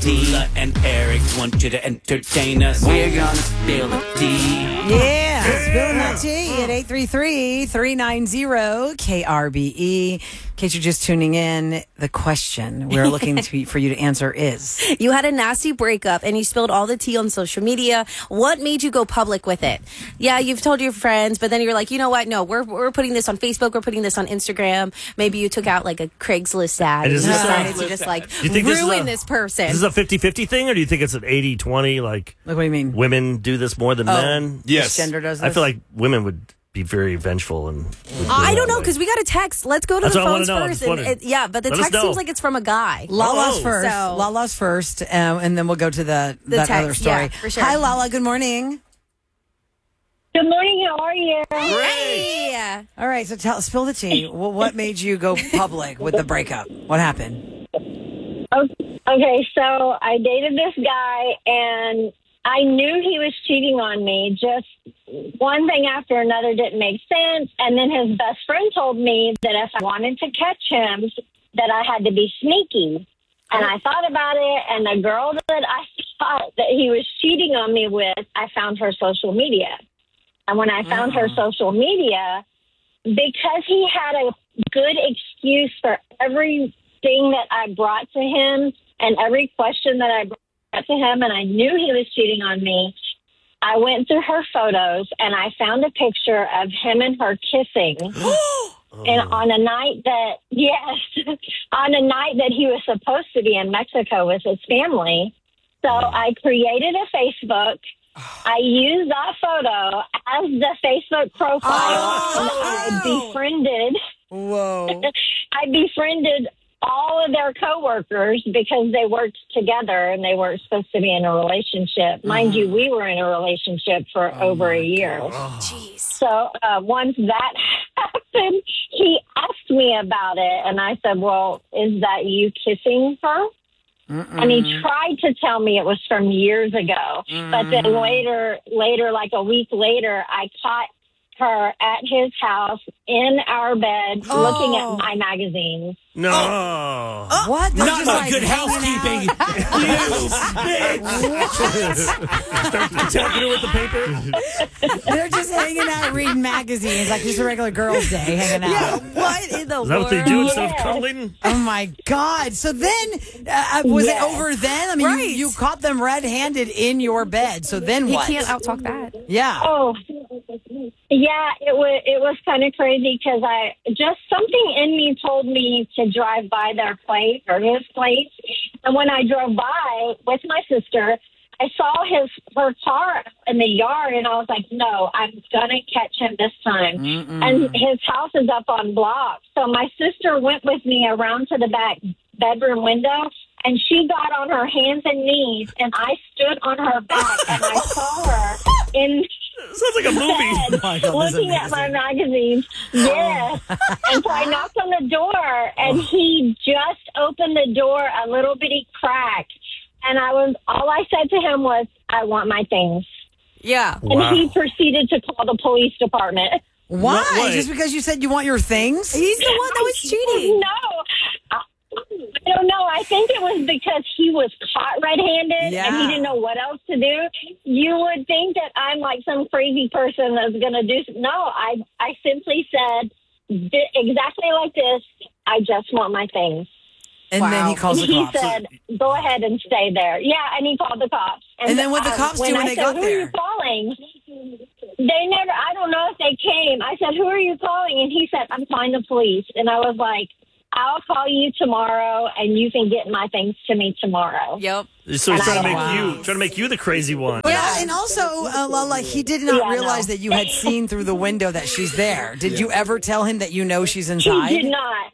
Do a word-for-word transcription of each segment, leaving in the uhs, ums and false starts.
tea. Lula and Eric want you to entertain us. We're gonna spill the tea. Yeah, spilling that tea at eight three three, three nine zero, K R B E. In case you're just tuning in, the question we're looking to, for you to answer is... You had a nasty breakup and you spilled all the tea on social media. What made you go public with it? Yeah, you've told your friends, but then you're like, you know what? No, we're we're putting this on Facebook. We're putting this on Instagram. Maybe you took out like a Craigslist ad and, And is you this decided a- to just like Do you think this is ruin a- this person. Is this a fifty-fifty thing, or do you think it's an eighty twenty? Like, Like, what do you mean? women do this more than Oh. men? Yes. Gender does this? I feel like women would be very vengeful and. would do I it don't that know, way. because we got a text. Let's go to That's the what I wanna phones know. I'm first. just And wondering. it, yeah, but the Let us text know. seems like it's from a guy. Lala's Oh. first. So- Lala's first, um, and then we'll go to the, The that text, other story. yeah, for sure. Hi, Lala. Good morning. Good morning. How are you? Hey! All right, so tell, spill the tea. Well, what made you go public with the breakup? What happened? Okay, so I dated this guy, and I knew he was cheating on me. Just one thing after another didn't make sense. And then his best friend told me that if I wanted to catch him, that I had to be sneaky. And I thought about it, and the girl that I thought that he was cheating on me with, I found her social media. And when I found her social media, because he had a good excuse for everything that I brought to him and every question that I brought to him, and I knew he was cheating on me, I went through her photos and I found a picture of him and her kissing. And on a night that, yes, on a night that he was supposed to be in Mexico with his family. So I created a Facebook. I used that photo as the Facebook profile. Oh. And I befriended, Whoa. I befriended all of their coworkers because they worked together and they weren't supposed to be in a relationship. Mind you, we were in a relationship for Oh over a year. Jeez. So uh, once that happened, he asked me about it, and I said, well, is that you kissing her? Mm-mm. And he tried to tell me it was from years ago. Mm. But then later, later, like a week later, I caught her at his house in our bed Oh. looking at my magazines. No. What? They're Not just, my like, good hanging housekeeping. out? Start attacking her with the paper. They're just hanging out reading magazines like just a regular girls' day hanging out. Yeah, what in the Is that what they world? do instead of Yes. cuddling? Oh my God! So then, uh, was Yes. it over then? I mean, Right. you, you caught them red-handed in your bed. So then He what? can't outtalk that. Yeah. Oh, yeah, it was it was kind of crazy because I just something in me told me to drive by their place or his place, and when I drove by with my sister, I saw his her car in the yard, and I was like, no, I'm gonna catch him this time. Mm-mm. And his house is up on blocks, so my sister went with me around to the back bedroom window. And she got on her hands and knees, and I stood on her back, and I saw her in Sounds like a movie. bed my God, this is looking at my amazing. magazines. Yes. And so I knocked on the door, and he just opened the door a little bitty crack. And I was all I said to him was, I want my things. Yeah. Wow. And he proceeded to call the police department. Why? No way. Just because you said you want your things? He's the one that was cheating. No. I I don't know. I think it was because he was caught red-handed and Yeah. he didn't know what else to do. You would think that I'm like some crazy person that's going to do. No, I I simply said di- exactly like this. I just want my things. And then he Wow. calls the he cops. said, "Go ahead and stay there." Yeah, and he called the cops. And then what the um, cops do when I they said, got Who there? are you calling? They never. I don't know if they came. I said, "Who are you calling?" And he said, "I'm calling the police." And I was like, I'll call you tomorrow, and you can get my things to me tomorrow. Yep. So he's trying to make Wow. you trying to make you the crazy one. But, uh, and also, uh, Lala, he did not Yeah, realize no. that you had seen through the window that she's there. Did you ever tell him that you know she's He inside? did not.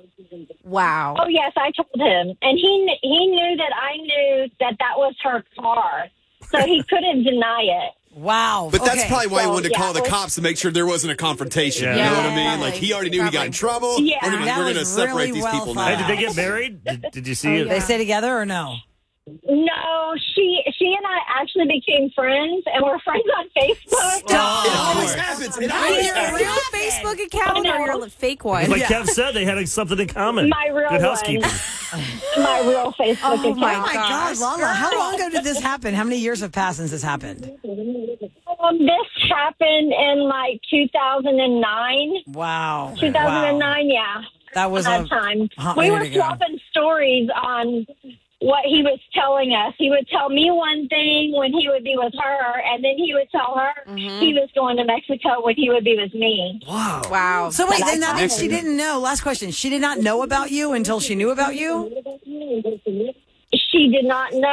Wow. Oh, yes, I told him. And he kn- he knew that I knew that that was her car. So he couldn't deny it. Wow. But that's Okay. probably why he So, wanted to yeah, call the well- cops to make sure there wasn't a confrontation. Yeah. You know what I Yeah, mean? Like, he already knew he got in trouble. Yeah. We're That going to was separate really these well people thought Hey, now. did they get married? Did, did you see it? They stay together or no? No, No, she she and I actually became friends, and we're friends on Facebook. It always happens. It Is always your happens. real Facebook account I or know. your fake one? Like Kev said, they had something in common. My real Good one. housekeeping. My real Facebook Oh, account. my Oh my God, gosh. Lala! How long ago did this happen? How many years have passed since this happened? Um, this happened in like two thousand nine. Wow, two thousand wow. nine, yeah. That was that a time. hot We minute were ago. swapping stories on what he was telling us. He would tell me one thing when he would be with her, and then he would tell her Mm-hmm. he was going to Mexico when he would be with me. Wow. Wow. So wait, But then I that means she thought- didn't know. Last question: she did not know about you until she knew about you. She did not know.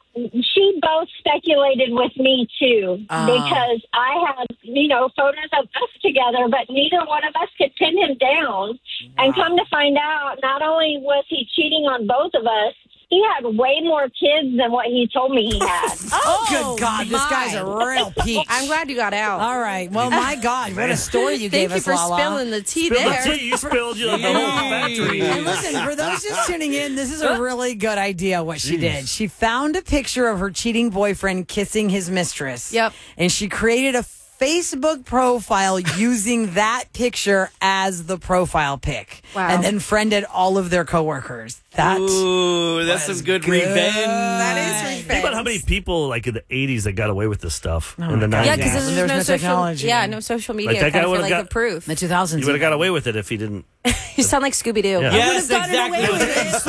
She both speculated with me too, Ah. because I had, you know, photos of us together, but neither one of us could pin him down. And come to find out, not only was he cheating on both of us, he had way more kids than what he told me he had. Oh, good God, this my. guy's a real peach. I'm glad you got out. All right. Well, my God, what a story you Thank gave you us, for Lala. spilling the tea Spill the there. tea. You spilled you know, the whole factory. And listen, for those just tuning in, this is a really good idea what she did. She found a picture of her cheating boyfriend kissing his mistress. Yep. And she created a Facebook profile using that picture as the profile pic. Wow. And then friended all of their coworkers. That Ooh, that's some good, good. revenge. That is revenge. Think about how many people like in the eighties that got away with this stuff Oh in the my God. Yeah, nineties. because When there's, there no, was no social, technology. yeah, no social media Like, that kind guy of for would've like got- the proof. the two thousands. You would have got away with it if he didn't. You sound like Scooby Doo. Yeah. Yes, gotten exactly. away with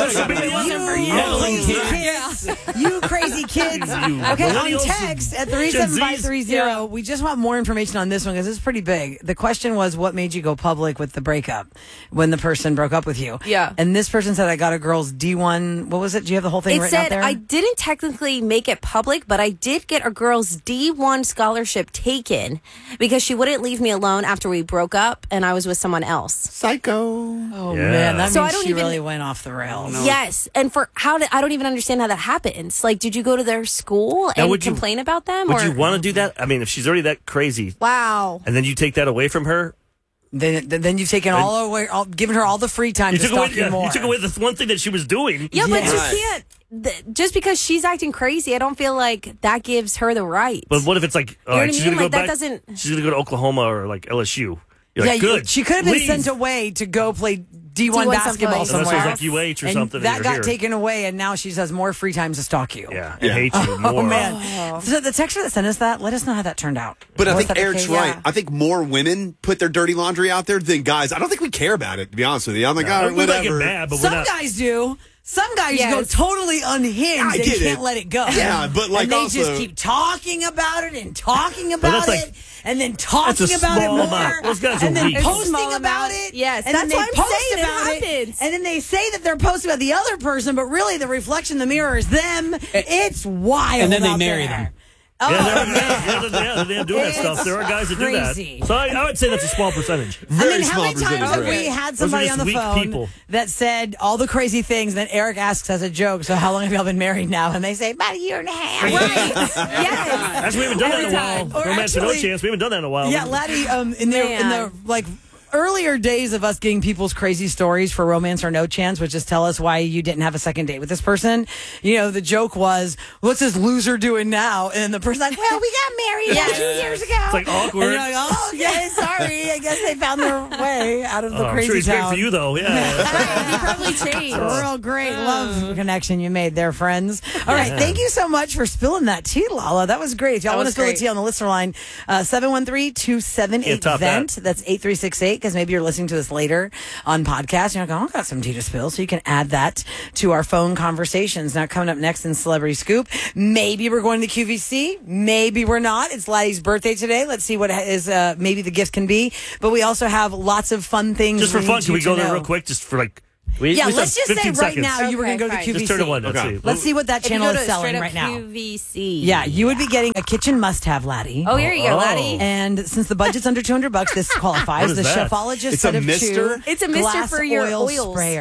it. You crazy kids. You crazy kids. Okay, on millennials text at and three seven five three zero, Yeah. we just want more information on this one because it's pretty big. The question was, what made you go public with the breakup when the person broke up with you? Yeah. And this person said, I got a girl's D one. What was it? Do you have the whole thing It written out said there? I didn't technically make it public, but I did get a girl's D one scholarship taken because she wouldn't leave me alone after we broke up and I was with someone else. Psycho. oh, Yeah. man. That So I means don't she even- really went off the rails. Yes, and for how did I don't even understand how that happens. Like, did you go to their school Now, and would you- complain about them? Would or you want to do that? I mean, if she's already that crazy, wow? and then you take that away from her, Then, then you've taken all away, all, given her all the free time you to took away. stalk you yeah, more. you took away the one thing that she was doing. Yeah, but Yes. you can't. th- Just because she's acting crazy, I don't feel like that gives her the right. But what if it's like, all know right, what I she's mean? gonna Like, go that back. doesn't- She's gonna go to Oklahoma or like L S U. You're yeah, like, you- good. she could have been Leave. sent away to go play D one D one basketball someplace. Unless it somewhere. was like U H or and something. and that you're got here. taken away, and now she has more free time to stalk you. Yeah, and hate you more. Oh man! So the texter that sent us that, let us know how that turned out. But I Was think that Eric's okay? right. Yeah. I think more women put their dirty laundry out there than guys. I don't think we care about it, to be honest with you. I'm like, Yeah, oh, we might get whatever. mad, but we're Some not. guys do. Some guys Yes. go totally unhinged I and get can't it. let it go. Yeah, but, like, and they also- just keep talking about it and talking about that's like- it, and then talking that's a about it small more, amount. Those guys are and then weak. It's a posting small about amount. it. Yes, and that's then what they I'm post saying. It about it, happens. and then they say that they're posting about the other person, but really the reflection in the mirror is them. It's wild. And then they out marry there. them. Oh, Yeah, man. they're, yeah, they're, yeah, they're doing that stuff. There are guys that Crazy. do that. So I, I would say that's a small percentage. Very I mean, how small many times percentage. have right. we had Those are somebody just on the weak phone people. that said all the crazy things, and then Eric asks as a joke, so how long have y'all been married now? And they say, about a year and a half. Right? yes. Actually, we haven't done that in a Every while. Or No match, no actually- chance. We haven't done that in a while. Yeah, Laddie, um, in the in the Man. like earlier days of us getting people's crazy stories for Romance or No Chance, which is tell us why you didn't have a second date with this person. You know, the joke was, what's this loser doing now? And the person's like, well, we got married about two years ago. It's like awkward. And you're like, oh, okay, sorry. I guess they found their way out of the Oh, I'm crazy sure he's town. great for you, though. Yeah. Right, he probably changed. A real great love connection you made there, friends. All right. Thank you so much for spilling that tea, Lala. That was great. If y'all That want to was spill the great. tea on the listener line, uh, seven one three, two seven Can't eight, top vent. that. That's eight three six eight, because maybe you're listening to this later on podcast. You're like, oh, I've got some tea to spill. So you can add that to our phone conversations. Now, coming up next in Celebrity Scoop, maybe we're going to Q V C. Maybe we're not. It's Laddie's birthday today. Let's see what is uh, maybe the gift can be. But we also have lots of fun things. Just for we fun, need can you we go to there know. real quick? Just for like. We, Yeah, we let's have just say fifteen right seconds. now you were going to go to Okay, Q V C. Just turn to one. Let's Okay. see. Let's see what that If you channel go is to straight selling up right now. Q V C. Yeah, you would be getting a kitchen must-have, Laddie. Oh, here you go, Oh. Laddie. And since the budget's under two hundred bucks, this qualifies. What is the that? Chefologist It's set a of mister? two It's a mister glass for your oil oils. sprayers.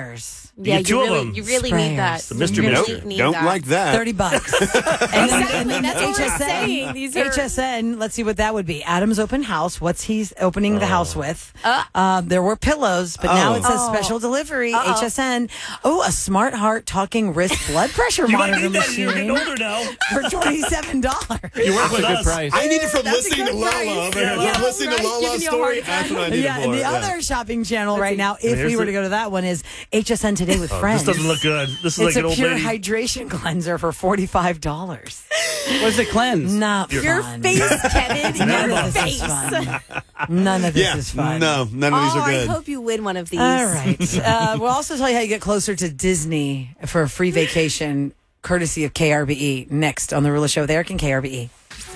Yeah, get two you of really, them. you really need that. The Mister You really Mister. need Don't that. like that. thirty bucks. And then, and then That's what we're H S N, saying. These are- H S N, let's see what that would be. Adam's open house. What's he opening the house with? Uh. Uh, there were pillows, but now Oh. it says Oh. special delivery, Uh-oh. H S N. Oh, a smart heart talking wrist blood pressure You might monitor need that. You're getting machine older now. for twenty-seven dollars. You work with Good us. price. I need it from That's a listening good to Lala. price. Man. Yeah, From listening right? to Lala's Giving you a heart story, attack. that's what I need Yeah, it and for. the Yeah. other shopping channel right see. now, if Here's we were the- to go to that one, is H S N Today with Oh, Friends. this doesn't look good. This is It's like an a old pure lady. hydration cleanser for forty-five dollars. What does it cleanse? Not Your fun. face, Kevin. None Your of this face. is fun. None of this Yeah, is fun. no, none of these Oh, are good. I hope you win one of these. All right. Uh, we'll also tell you how you get closer to Disney for a free vacation, courtesy of K R B E, next on The Rula Show with Eric and K R B E.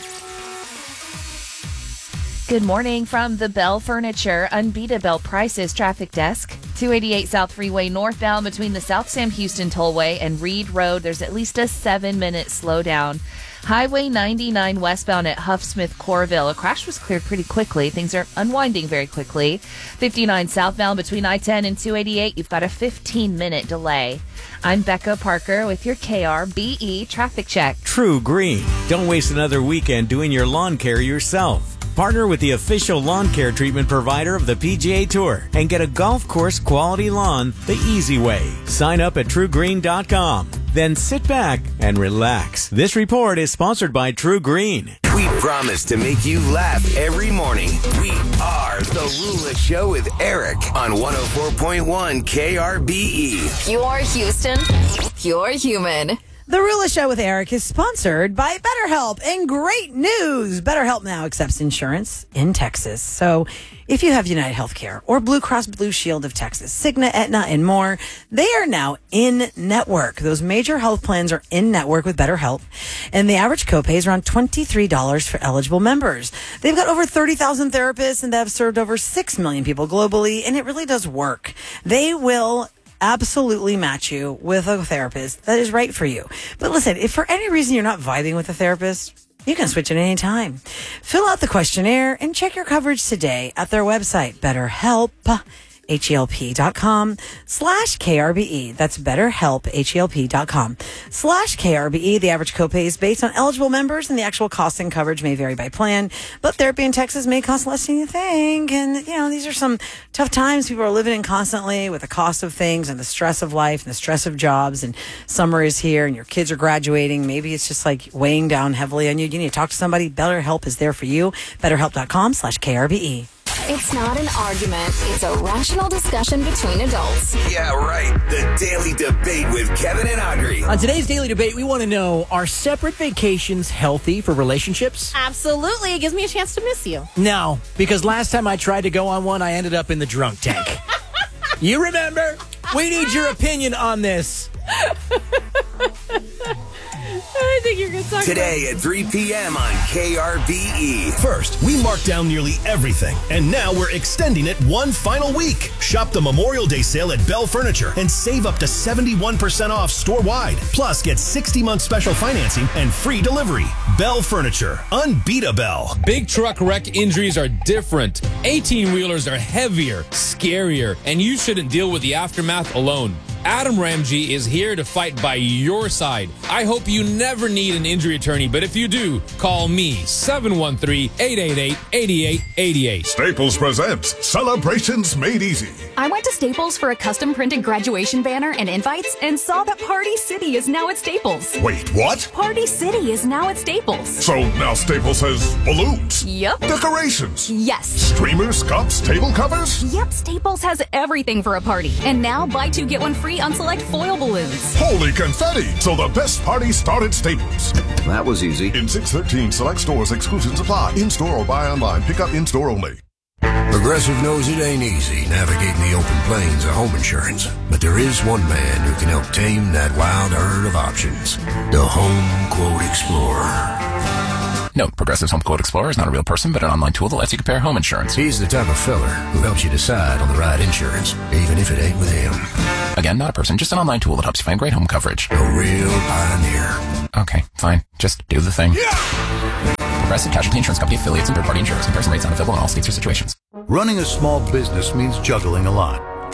Good morning from the Bell Furniture Unbeatable Prices Traffic Desk. two eighty-eight South Freeway northbound between the South Sam Houston Tollway and Reed Road. There's at least a seven-minute slowdown. Highway ninety-nine westbound at Huffsmith Corville. A crash was cleared pretty quickly. Things are unwinding very quickly. fifty-nine southbound between I ten and two eighty-eight. You've got a fifteen-minute delay. I'm Becca Parker with your K R B E traffic check. True Green. Don't waste another weekend doing your lawn care yourself. Partner with the official lawn care treatment provider of the P G A Tour and get a golf course quality lawn the easy way. Sign up at true green dot com. Then sit back and relax. This report is sponsored by True Green. We promise to make you laugh every morning. We are The Rula Show with Eric on one oh four point one K R B E. Pure Houston, pure human. The Rula Show with Eric is sponsored by BetterHelp. And great news! BetterHelp now accepts insurance in Texas. So if you have United Healthcare or Blue Cross Blue Shield of Texas, Cigna, Aetna, and more, they are now in network. Those major health plans are in network with BetterHelp. And the average copay is around twenty-three dollars for eligible members. They've got over thirty thousand therapists and they have served over six million people globally. And it really does work. They will absolutely match you with a therapist that is right for you. But listen, if for any reason you're not vibing with a therapist, you can switch at any time. Fill out the questionnaire and check your coverage today at their website, BetterHelp. H-E-L-P dot com slash K-R-B-E. That's BetterHelp, H-E-L-P dot com slash K-R-B-E. The average copay is based on eligible members and the actual cost and coverage may vary by plan. But therapy in Texas may cost less than you think. And, you know, these are some tough times people are living in constantly with the cost of things and the stress of life and the stress of jobs. And summer is here and your kids are graduating. Maybe it's just like weighing down heavily on you. You need to talk to somebody. BetterHelp is there for you. BetterHelp dot com slash K R B E. It's not an argument. It's a rational discussion between adults. Yeah, right. The Daily Debate with Kevin and Audrey. On today's Daily Debate, we want to know, are separate vacations healthy for relationships? Absolutely. It gives me a chance to miss you. No, because last time I tried to go on one, I ended up in the drunk tank. You remember? We need your opinion on this. I think you're going to talk Today at three p.m. on K R B E. First, we marked down nearly everything, and now we're extending it one final week. Shop the Memorial Day sale at Bell Furniture and save up to seventy-one percent off store-wide. Plus, get sixty-month special financing and free delivery. Bell Furniture. Unbeatable. Big truck wreck injuries are different. eighteen-wheelers are heavier, scarier, and you shouldn't deal with the aftermath alone. Adam Ramji is here to fight by your side. I hope you never need an injury attorney, but if you do, call me, seven one three, eight eight eight, eight eight eight eight. Staples presents Celebrations Made Easy. I went to Staples for a custom printed graduation banner and invites and saw that Party City is now at Staples. Wait, what? Party City is now at Staples. So now Staples has balloons, Yep. decorations, Yes. streamers, cups, table covers. Yep, Staples has everything for a party. And now buy two, get one free on select foil balloons. Holy confetti! So the best party started Staples. That was easy. In six thirteen select stores, exclusions apply. In-store or buy online. Pick up in-store only. Progressive knows it ain't easy navigating the open plains of home insurance, but there is one man who can help tame that wild herd of options. The Home Quote Explorer. Note, Progressive's Home Quote Explorer is not a real person, but an online tool that lets you compare home insurance. He's the type of fella who helps you decide on the right insurance, even if it ain't with him. Again, not a person, just an online tool that helps you find great home coverage. A real pioneer. Okay, fine. Just do the thing. Yeah! Progressive Casualty Insurance Company affiliates and third-party insurers. Comparison rates not available in all states or situations. Running a small business means juggling a lot.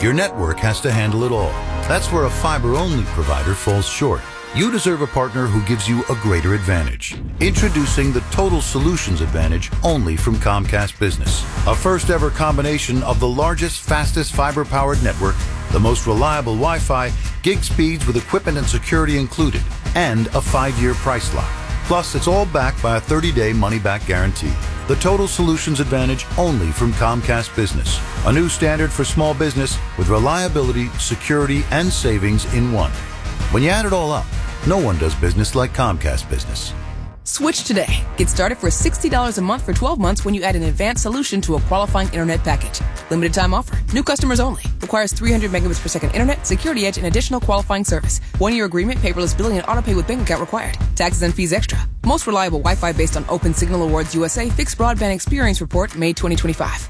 Your network has to handle it all. That's where a fiber-only provider falls short. You deserve a partner who gives you a greater advantage. Introducing the Total Solutions Advantage only from Comcast Business. A first-ever combination of the largest, fastest fiber-powered network, the most reliable Wi-Fi, gig speeds with equipment and security included, and a five-year price lock. Plus, it's all backed by a thirty-day money-back guarantee. The Total Solutions Advantage only from Comcast Business. A new standard for small business with reliability, security, and savings in one. When you add it all up, no one does business like Comcast Business. Switch today. Get started for sixty dollars a month for twelve months when you add an advanced solution to a qualifying internet package. Limited time offer. New customers only. Requires three hundred megabits per second internet, security edge, and additional qualifying service. One-year agreement, paperless billing, and autopay with bank account required. Taxes and fees extra. Most reliable Wi-Fi based on Open Signal Awards U S A Fixed Broadband Experience Report, May twenty twenty-five.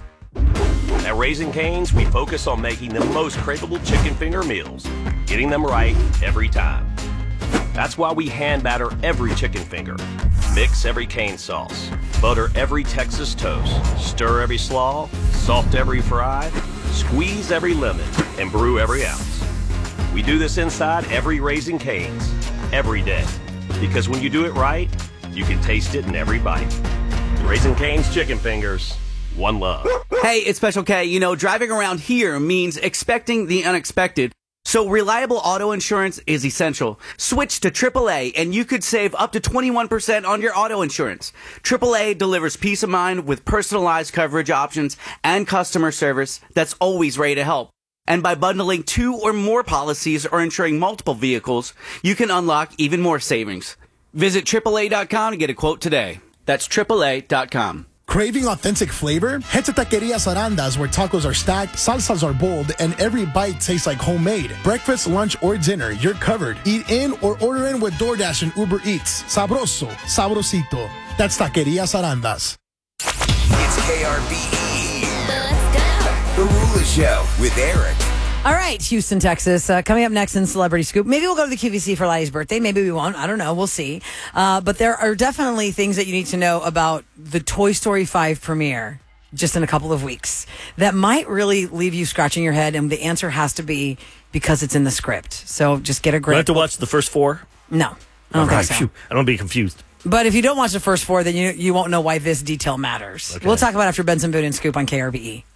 At Raising Cane's, we focus on making the most craveable chicken finger meals, getting them right every time. That's why we hand batter every chicken finger, mix every cane sauce, butter every Texas toast, stir every slaw, salt every fry, squeeze every lemon, and brew every ounce. We do this inside every Raising Cane's, every day. Because when you do it right, you can taste it in every bite. Raising Cane's chicken fingers, one love. Hey, it's Special K. You know, driving around here means expecting the unexpected. So reliable auto insurance is essential. Switch to triple A and you could save up to twenty-one percent on your auto insurance. triple A delivers peace of mind with personalized coverage options and customer service that's always ready to help. And by bundling two or more policies or insuring multiple vehicles, you can unlock even more savings. Visit triple A dot com to get a quote today. That's triple A dot com. Craving authentic flavor? Head to Taquerias Arandas, where tacos are stacked, salsas are bold, and every bite tastes like homemade. Breakfast, lunch, or dinner, you're covered. Eat in or order in with DoorDash and Uber Eats. Sabroso, sabrosito. That's Taquerias Arandas. It's K R B E. Let's go. The Rula Show with Eric. All right, Houston, Texas. Uh, coming up next in Celebrity Scoop. Maybe we'll go to the Q V C for Laddie's birthday. Maybe we won't. I don't know. We'll see. Uh, but there are definitely things that you need to know about the Toy Story five premiere just in a couple of weeks that might really leave you scratching your head. And the answer has to be because it's in the script. So just get a grip. Do I have to watch the first four? No. I don't right, think so. phew. I don't be confused. But if you don't watch the first four, then you you won't know why this detail matters. Okay. We'll talk about it after Benson Boone and Scoop on K R B E.